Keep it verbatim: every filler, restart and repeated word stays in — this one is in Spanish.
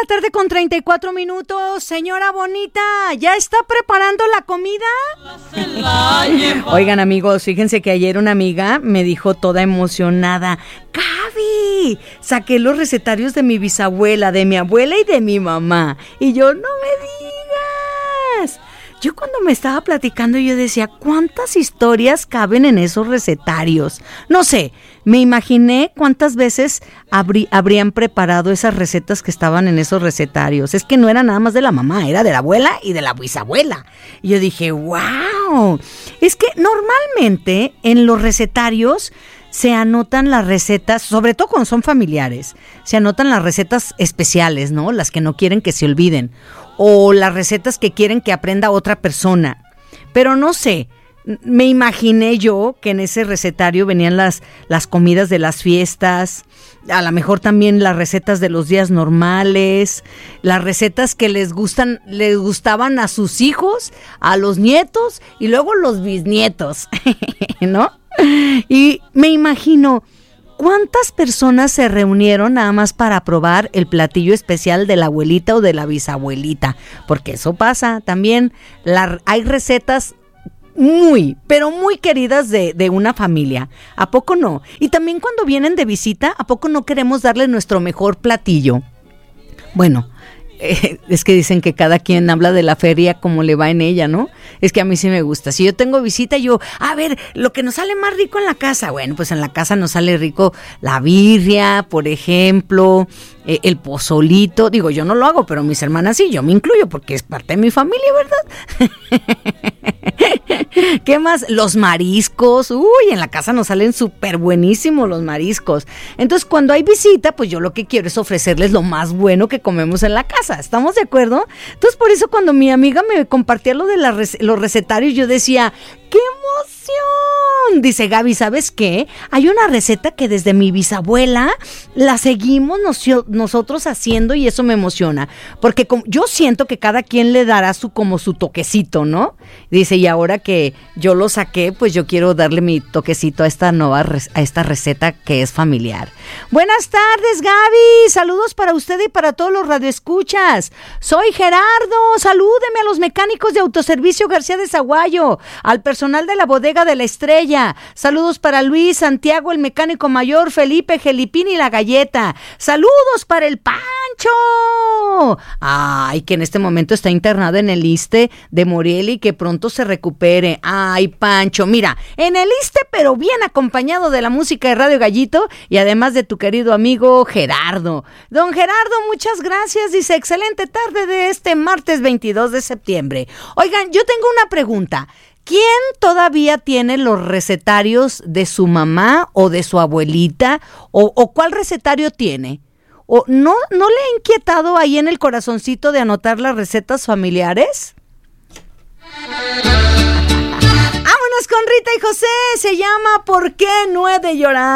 tarde con treinta y cuatro minutos. Señora bonita, ¿ya está preparando la comida? Oigan, amigos, fíjense que ayer una amiga me dijo toda emocionada: Gaby, saqué los recetarios de mi bisabuela, de mi abuela y de mi mamá. Y yo, no me digas. Yo cuando me estaba platicando yo decía, ¿cuántas historias caben en esos recetarios? No sé, me imaginé cuántas veces habrí, habrían preparado esas recetas que estaban en esos recetarios. Es que no era nada más de la mamá, era de la abuela y de la bisabuela. Y yo dije, wow, es que normalmente en los recetarios se anotan las recetas, sobre todo cuando son familiares, se anotan las recetas especiales, ¿no? Las que no quieren que se olviden, o las recetas que quieren que aprenda otra persona. Pero no sé, me imaginé yo que en ese recetario venían las, las comidas de las fiestas, a lo mejor también las recetas de los días normales, las recetas que les gustan, les gustaban a sus hijos, a los nietos y luego los bisnietos, ¿no? Y me imagino cuántas personas se reunieron nada más para probar el platillo especial de la abuelita o de la bisabuelita, porque eso pasa también. La, hay recetas muy, pero muy queridas de, de una familia, ¿a poco no? Y también cuando vienen de visita, ¿a poco no queremos darle nuestro mejor platillo? Bueno, Eh, es que dicen que cada quien habla de la feria como le va en ella, ¿no? Es que a mí sí me gusta. Si yo tengo visita, yo, a ver, lo que nos sale más rico en la casa, bueno, pues en la casa nos sale rico la birria, por ejemplo, eh, el pozolito. Digo, yo no lo hago, pero mis hermanas sí, yo me incluyo porque es parte de mi familia, ¿verdad? ¿Qué más? Los mariscos. Uy, en la casa nos salen súper buenísimos los mariscos. Entonces, cuando hay visita, pues yo lo que quiero es ofrecerles lo más bueno que comemos en la casa. ¿Estamos de acuerdo? Entonces, por eso cuando mi amiga me compartía lo de la rec- los recetarios, yo decía, ¡qué emoción! Dice Gaby, ¿sabes qué? Hay una receta que desde mi bisabuela la seguimos nos- nosotros haciendo y eso me emociona. Porque como, yo siento que cada quien le dará su como su toquecito, ¿no? Dice, y ahora que yo lo saqué, pues yo quiero darle mi toquecito a esta nueva, a esta receta que es familiar. Buenas tardes, Gaby. Saludos para usted y para todos los radioescuchas. Soy Gerardo. Salúdeme a los mecánicos de Autoservicio García de Zaguayo, al personal de la bodega de la Estrella. Saludos para Luis, Santiago, el mecánico mayor, Felipe, Gelipín y la Galleta. Saludos para el Pancho. Ay, que en este momento está internado en el ISSSTE de Morelia y que pronto se recupere. Ay, Pancho, mira, en el ISSSTE, pero bien acompañado de la música de Radio Gallito y además de tu querido amigo Gerardo. Don Gerardo, muchas gracias. Dice, excelente tarde de este martes veintidós de septiembre. Oigan, yo tengo una pregunta. ¿Quién todavía tiene los recetarios de su mamá o de su abuelita? ¿O, o cuál recetario tiene? ¿O no, no le ha inquietado ahí en el corazoncito de anotar las recetas familiares? Vámonos con Rita y José. Se llama ¿Por qué no he de llorar?